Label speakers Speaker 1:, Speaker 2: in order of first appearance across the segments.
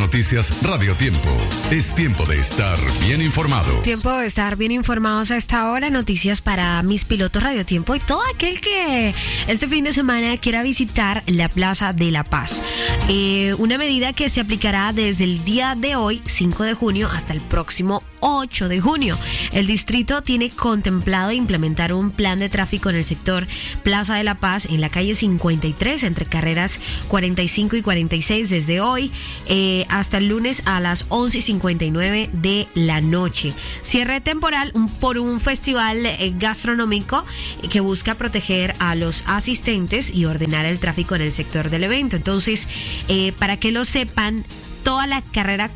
Speaker 1: noticias Radio Tiempo. Es tiempo de estar bien informado.
Speaker 2: Tiempo de estar bien informados a esta hora. Noticias para mis pilotos Radio Tiempo y todo aquel que este fin de semana quiera visitar la Plaza de la Paz. Una medida que se aplicará desde el día de hoy, 5 de junio, hasta el próximo 8 de junio. El distrito tiene contemplado implementar un plan de tráfico en el sector Plaza de la Paz en la calle 53 entre carreras 45 y 46 desde hoy hasta el lunes a las 11:59 de la noche. Cierre temporal por un festival gastronómico que busca proteger a los asistentes y ordenar el tráfico en el sector del evento. Entonces, para que lo sepan, toda la carrera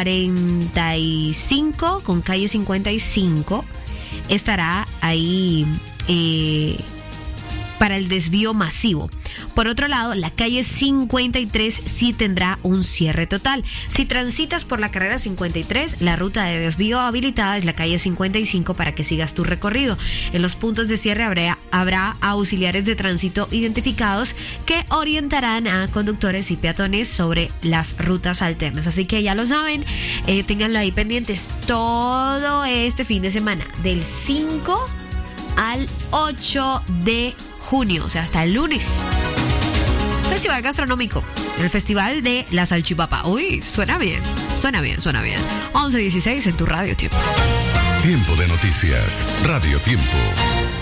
Speaker 2: 45 con calle 55 estará ahí para el desvío masivo. Por otro lado, la calle 53 sí tendrá un cierre total. Si transitas por la carrera 53, la ruta de desvío habilitada es la calle 55 para que sigas tu recorrido. En los puntos de cierre habrá auxiliares de tránsito identificados que orientarán a conductores y peatones sobre las rutas alternas. Así que ya lo saben, ténganlo ahí pendientes todo este fin de semana, del 5 al 8 de junio, o sea, hasta el lunes. Festival gastronómico, el Festival de la Salchipapa. Uy, suena bien. 11:16 en tu Radio Tiempo.
Speaker 1: Tiempo de noticias Radio Tiempo.